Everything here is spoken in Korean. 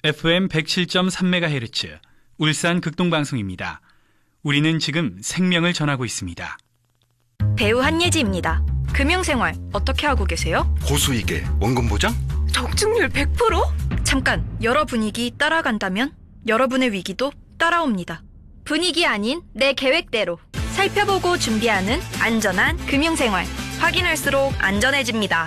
FM 107.3MHz 울산 극동방송입니다. 우리는 지금 생명을 전하고 있습니다. 배우 한예지입니다. 금융생활 어떻게 하고 계세요? 고수익에 원금 보장? 적중률 100%? 잠깐, 여러 분위기 따라간다면 여러분의 위기도 따라옵니다. 분위기 아닌 내 계획대로 살펴보고 준비하는 안전한 금융생활. 확인할수록 안전해집니다.